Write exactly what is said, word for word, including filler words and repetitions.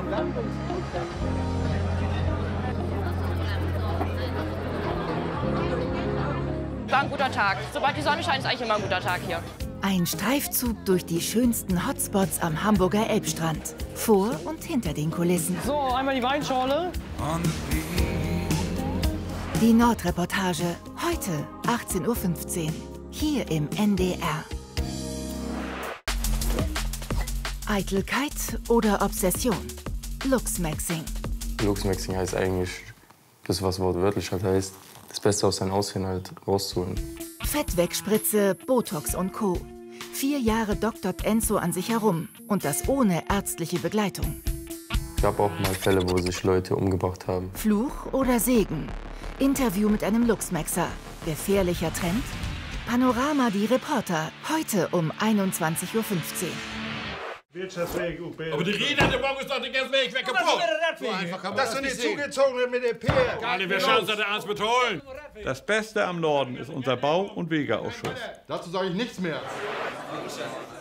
War ein guter Tag. Sobald die Sonne scheint, ist eigentlich immer ein guter Tag hier. Ein Streifzug durch die schönsten Hotspots am Hamburger Elbstrand. Vor und hinter den Kulissen. So, einmal die Weinschorle. Die Nordreportage. Heute achtzehn Uhr fünfzehn. Hier im N D R. Eitelkeit oder Obsession? Luchsmaxing. Luchsmaxing heißt eigentlich, das was wortwörtlich halt heißt, das Beste aus seinem Aussehen halt rauszuholen. Fettwegspritze, Botox und Co. Vier Jahre doktort Enzo an sich herum und das ohne ärztliche Begleitung. Es gab auch mal Fälle, wo sich Leute umgebracht haben. Fluch oder Segen? Interview mit einem Luchsmaxer. Gefährlicher Trend? Panorama, die Reporter. Heute um einundzwanzig Uhr fünfzehn. Aber die Rede der Morgen ist doch den ganzen Weg weg kaputt. So einfach kann man das sind die zugezogenen mit dem P. Alle, wir schauen uns der Arzt betreuen. Das Beste am Norden ist unser Bau- und Wegeausschuss. Dazu sage ich nichts mehr.